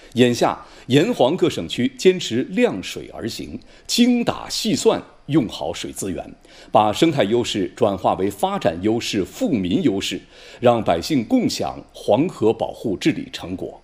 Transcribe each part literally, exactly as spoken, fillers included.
眼下，沿黄各省区坚持量水而行，精打细算用好水资源，把生态优势转化为发展优势、富民优势，让百姓共享黄河保护治理成果。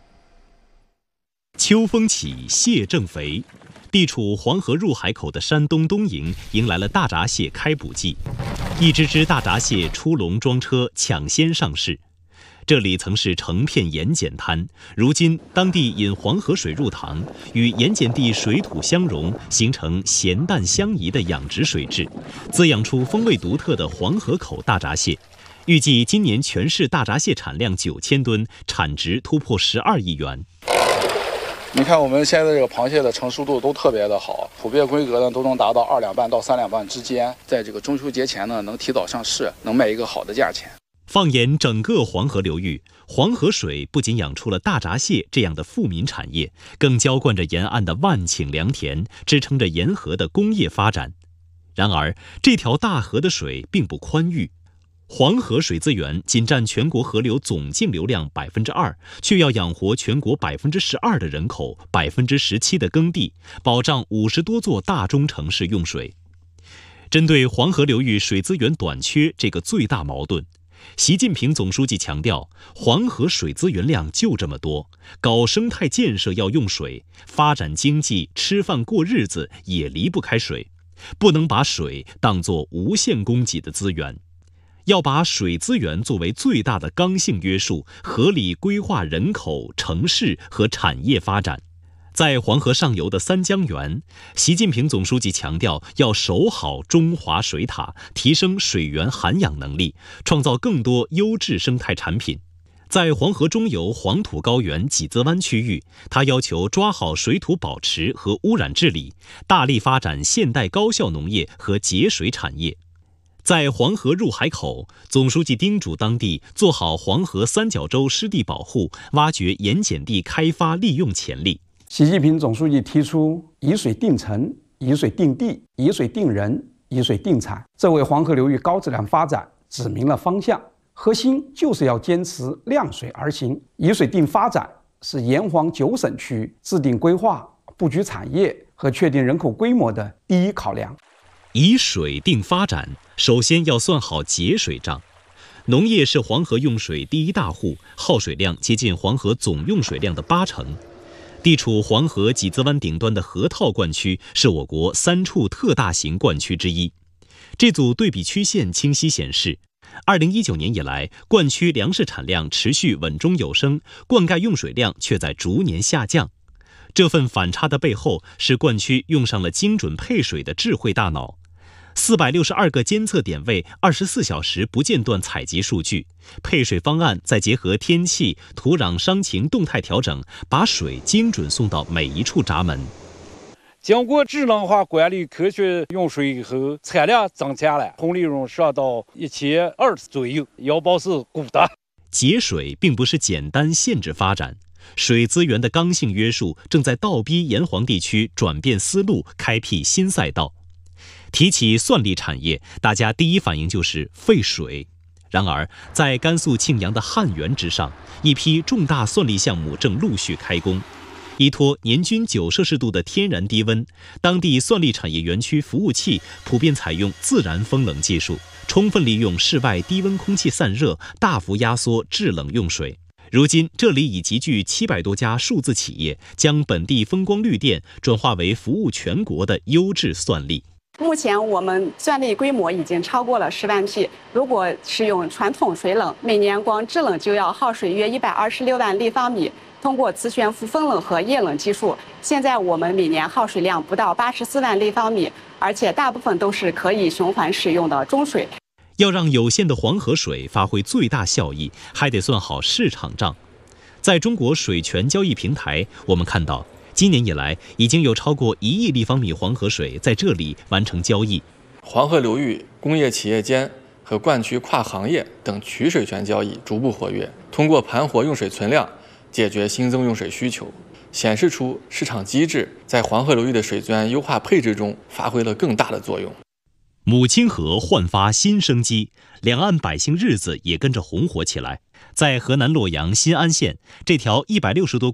秋风起，蟹正肥。地处黄河入海口的山东东营迎来了大闸蟹开捕季，一只只大闸蟹出笼装车，抢先上市。这里曾是成片盐碱滩，如今当地引黄河水入塘，与盐碱地水土相融，形成咸淡相宜的养殖水质，滋养出风味独特的黄河口大闸蟹。预计今年全市大闸蟹产量九千吨，产值突破十二亿元。 你看我们现在这个螃蟹的成熟度都特别的好，普遍规格呢都能达到二两半到三两半之间，在这个中秋节前呢能提早上市，能卖一个好的价钱。 放眼整个黄河流域，黄河水不仅养出了大闸蟹这样的富民产业，更浇灌着沿岸的万顷良田，支撑着沿河的工业发展。然而，这条大河的水并不宽裕。黄河水资源仅占全国河流总净流量百分之二，却要养活全国百分之十二的人口，百分之十七的耕地，保障五十多座大中城市用水。针对黄河流域水资源短缺这个最大矛盾，习近平总书记强调，黄河水资源量就这么多，搞生态建设要用水，发展经济、吃饭过日子也离不开水，不能把水当作无限供给的资源。要把水资源作为最大的刚性约束，合理规划人口、城市和产业发展。在黄河上游的三江源，习近平总书记强调要守好中华水塔，提升水源涵养能力，创造更多优质生态产品。在黄河中游黄土高原几泽湾区域，他要求抓好水土保持和污染治理，大力发展现代高效农业和节水产业。在黄河入海口，总书记叮嘱当地做好黄河三角洲湿地保护，挖掘盐碱地开发利用潜力。 习近平总书记提出以水定城、以水定地、以水定人、以水定产，这为黄河流域高质量发展指明了方向。核心就是要坚持量水而行，以水定发展是沿黄九省区制定规划、布局产业和确定人口规模的第一考量。 以水定发展，首先要算好节水账。农业是黄河用水第一大户，耗水量接近黄河总用水量的八成。地处黄河几泽湾顶端的河套灌区是我国三处特大型灌区之一。这组对比曲线清晰显示，二零一九年以来，灌区粮食产量持续稳中有升，灌溉用水量却在逐年下降。这份反差的背后是灌区用上了精准配水的智慧大脑。四百六十二个监测点位，二十四小时不间断采集数据，配水方案再结合天气、土壤伤情动态调整，把水精准送到每一处闸门。 经过智能化管理、科学用水以后，产量增加了，红利润上到一千二左右，腰包是鼓的。 节水并不是简单限制发展，水资源的刚性约束正在倒逼沿黄地区转变思路，开辟新赛道。提起蒜粒产业，大家第一反应就是废水。然而，在甘肃庆阳的汉源之上，一批重大蒜粒项目正陆续开工。依托年均九摄氏度的天然低温，当地蒜粒产业园区服务器普遍采用自然风冷技术，充分利用室外低温空气散热，大幅压缩制冷用水。如今，这里已集聚七百多家数字企业，将本地风光绿电转化为服务全国的优质蒜粒。 目前我们蒜粒规模已经超过了十万屉。如果使用传统水冷，每年光制冷就要耗水约一百二十六万立方米。通过磁悬浮风冷和液冷技术，现在我们每年耗水量不到八十四万立方米，而且大部分都是可以循环使用的中水。 要让有限的黄河水发挥最大效益，还得算好市场账。在中国水权交易平台，我们看到今年以来，已经有超过一亿立方米黄河水在这里完成交易。 黄河流域工业企业间和灌区跨行业等取水权交易逐步活跃，通过盘活用水存量，解决新增用水需求，显示出市场机制在黄河流域的水资源优化配置中发挥了更大的作用。 母亲河焕发新生机，两岸百姓日子也跟着红火起来。在河南洛阳新安县，这条一百六十多